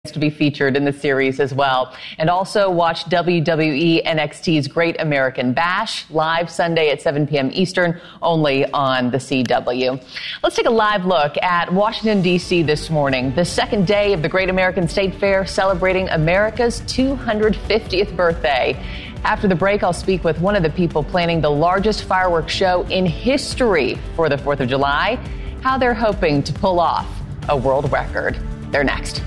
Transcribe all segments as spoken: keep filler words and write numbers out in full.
to be featured in the series as well. And also watch W W E N X T's Great American Bash live Sunday at seven p.m. Eastern, only on the C W. Let's take a live look at Washington, D C this morning, the second day of the Great American State Fair, celebrating America's two hundred fiftieth birthday. After the break, I'll speak with one of the people planning the largest fireworks show in history for the fourth of July, how they're hoping to pull off a world record. They're next.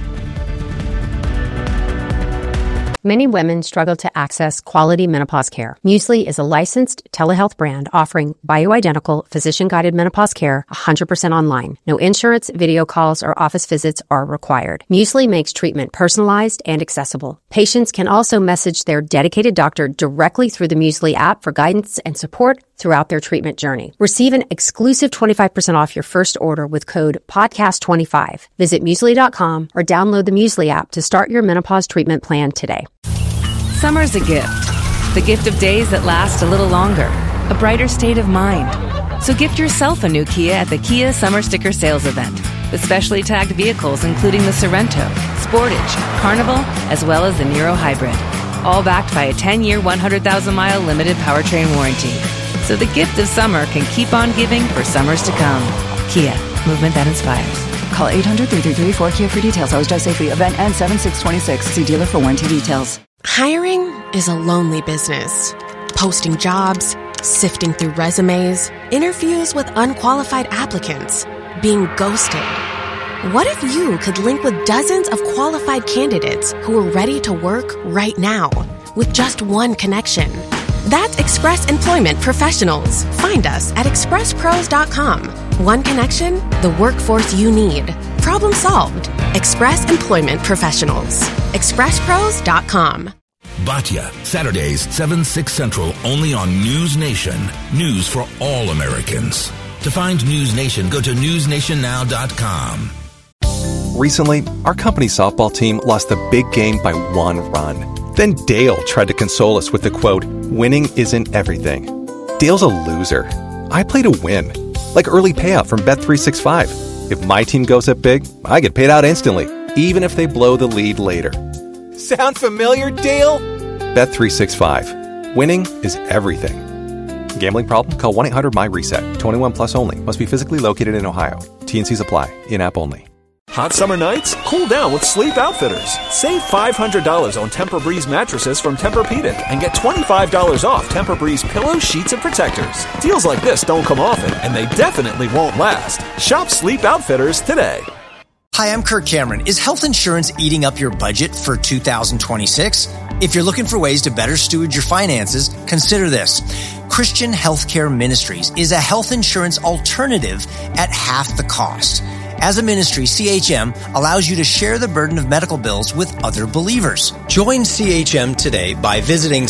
Many women struggle to access quality menopause care. Muesli is a licensed telehealth brand offering bioidentical, physician-guided menopause care one hundred percent online. No insurance, video calls, or office visits are required. Muesli makes treatment personalized and accessible. Patients can also message their dedicated doctor directly through the Muesli app for guidance and support throughout their treatment journey. Receive an exclusive twenty-five percent off your first order with code podcast twenty-five. Visit muesli dot com or download the Muesli app to start your menopause treatment plan today. Summer's a gift. The gift of days that last a little longer. A brighter state of mind. So gift yourself a new Kia at the Kia Summer Sticker Sales Event. With specially tagged vehicles including the Sorento, Sportage, Carnival, as well as the Niro Hybrid. All backed by a ten-year, one hundred thousand mile limited powertrain warranty. So the gift of summer can keep on giving for summers to come. Kia, movement that inspires. Call eight hundred, three three three, four K I A for details. Always drive safely. Event ends seven six twenty-six. See dealer for warranty details. Hiring is a lonely business. Posting jobs, sifting through resumes, interviews with unqualified applicants, being ghosted. What if you could link with dozens of qualified candidates who are ready to work right now with just one connection? That's Express Employment Professionals. Find us at express pros dot com. One connection, the workforce you need. Problem solved. Express Employment Professionals. express pros dot com. Batya, Saturdays, seven, six Central, only on News Nation. News for all Americans. To find News Nation, go to news nation now dot com. Recently, our company softball team lost the big game by one run. Then Dale tried to console us with the quote, "Winning isn't everything." Dale's a loser. I play to win. Like early payout from Bet three sixty-five. If my team goes up big, I get paid out instantly, even if they blow the lead later. Sound familiar, Dale? Bet three sixty-five. Winning is everything. Gambling problem? Call one eight hundred my reset. twenty-one plus only. Must be physically located in Ohio. T N Cs apply. In-app only. Hot summer nights? Cool down with Sleep Outfitters. Save five hundred dollars on Tempur-Breeze mattresses from Tempur-Pedic and get twenty-five dollars off Tempur-Breeze pillows, sheets, and protectors. Deals like this don't come often, and they definitely won't last. Shop Sleep Outfitters today. Hi, I'm Kirk Cameron. Is health insurance eating up your budget for two thousand twenty-six? If you're looking for ways to better steward your finances, consider this. Christian Healthcare Ministries is a health insurance alternative at half the cost. As a ministry, C H M allows you to share the burden of medical bills with other believers. Join C H M today by visiting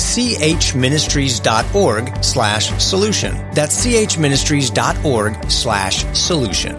chministries.org slash solution. That's chministries.org slash solution.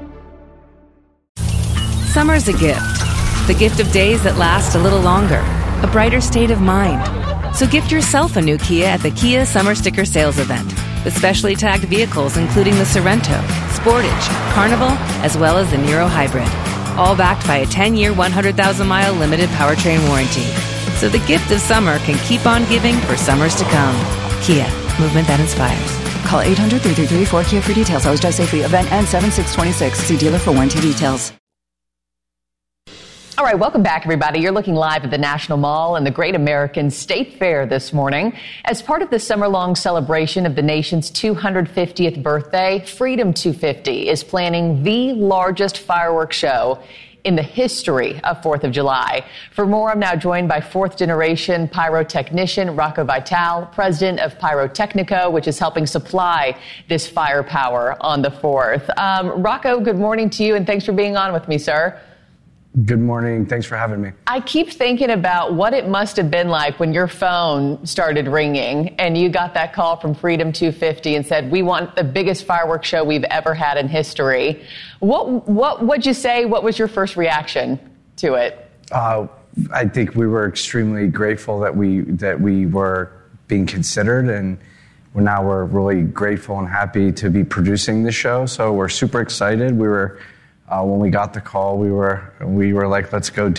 Summer's a gift. The gift of days that last a little longer. A brighter state of mind. So gift yourself a new Kia at the Kia Summer Sticker Sales Event. With specially tagged vehicles including the Sorento, Sportage, Carnival, as well as the Niro Hybrid. All backed by a ten-year, one hundred thousand mile limited powertrain warranty. So the gift of summer can keep on giving for summers to come. Kia, movement that inspires. Call eight hundred, three three three, four K I A for details. Always drive safely. Event ends seven six twenty-six. See dealer for warranty details. All right, welcome back, everybody. You're looking live at the National Mall and the Great American State Fair this morning. As part of the summer-long celebration of the nation's two hundred fiftieth birthday, Freedom two fifty is planning the largest fireworks show in the history of fourth of July. For more, I'm now joined by fourth-generation pyrotechnician Rocco Vital, president of Pyrotechnico, which is helping supply this firepower on the fourth. Um, Rocco, good morning to you, and thanks for being on with me, sir. Good morning. Thanks for having me. I keep thinking about what it must have been like when your phone started ringing and you got that call from Freedom two fifty and said, "We want the biggest fireworks show we've ever had in history." What what what'd you say? What was your first reaction to it? Uh, I think we were extremely grateful that we that we were being considered, and now we're really grateful and happy to be producing the show. So we're super excited. We were uh, when we got the call, we were we were like, let's go do